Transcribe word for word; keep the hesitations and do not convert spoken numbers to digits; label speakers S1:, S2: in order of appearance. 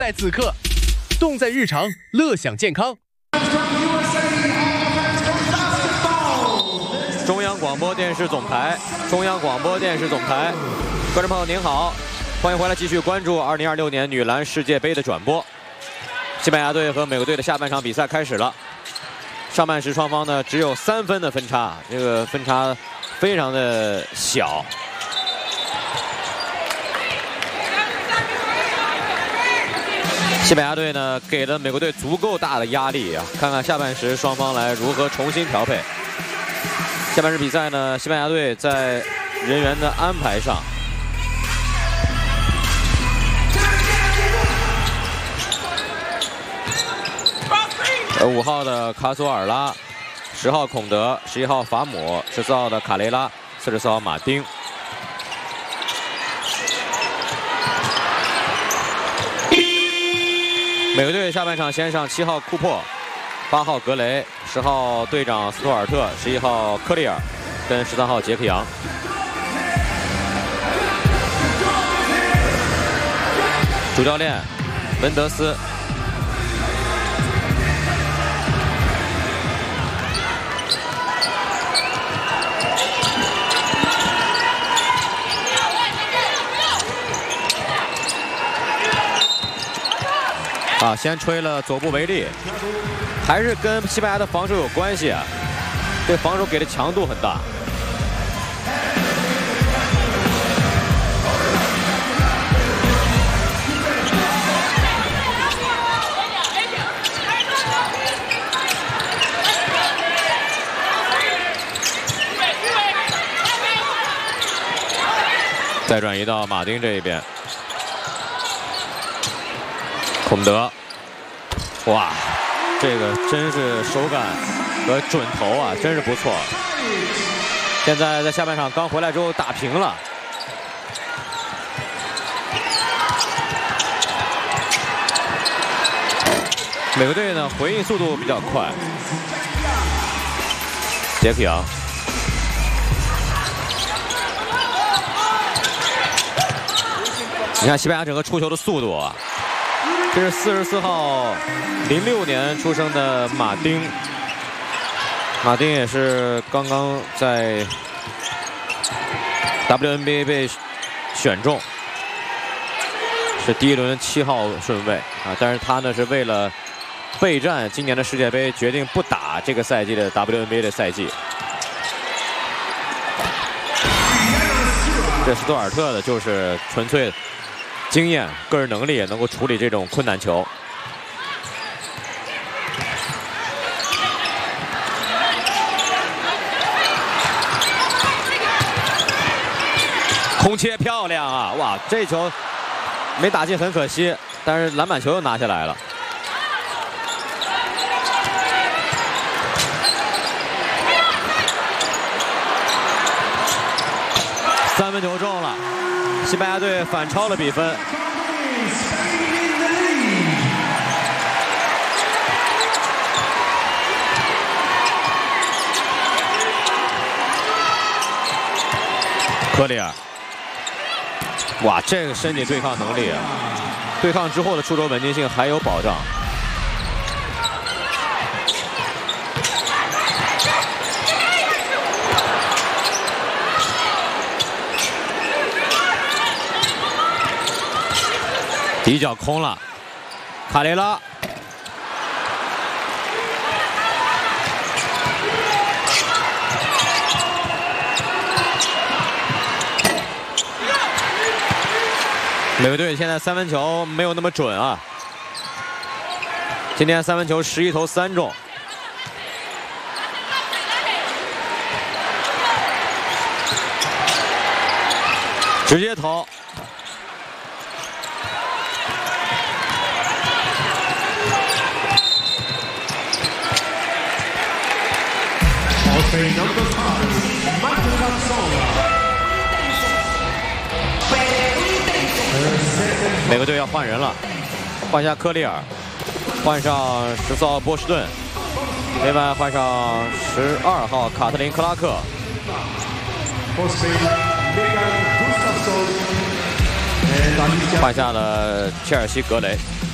S1: 在此刻，动在日常，乐享健康。
S2: 中央广播电视总台，中央广播电视总台，观众朋友您好，欢迎回来继续关注二零二六年女篮世界杯的转播。西班牙队和美国队的下半场比赛开始了。上半时双方呢只有三分的分差，这个分差非常的小。西班牙队呢给了美国队足够大的压力啊，看看下半时双方来如何重新调配。下半时比赛呢，西班牙队在人员的安排上，五号的卡索尔拉，十号孔德，十一号法姆，十四号的卡雷拉，四十四号马丁。美国队下半场先上七号库珀，八号格雷，十号队长斯图尔特，十一号科利尔，跟十三号杰克杨。主教练门德斯。啊，先吹了左部为例，还是跟西班牙的防守有关系啊。这防守给的强度很大。再转移到马丁这一边。孔德，哇，这个真是手感和准头啊，真是不错。现在在下半场刚回来之后打平了。美国队呢回应速度比较快。杰克杨，你看西班牙整个出球的速度啊。这是四十四号，零六年出生的马丁。马丁也是刚刚在 W N B A 被选中，是第一轮七号顺位啊。但是他呢是为了备战今年的世界杯，决定不打这个赛季的 W N B A 的赛季。这斯图尔特的就是纯粹经验、个人能力也能够处理这种困难球。空切漂亮啊！哇，这球没打进很可惜，但是篮板球又拿下来了。三分球中了。西班牙队反超了比分。科里尔，哇，这个身体对抗能力啊，对抗之后的出手稳定性还有保障。底角空了，卡雷拉，美国队现在三分球没有那么准啊，今天三分球十一投三中。直接投。美国队要换人了，换下科利尔，换上十四号波士顿，另外换上十二号卡特琳克拉克。换下了切尔西格雷。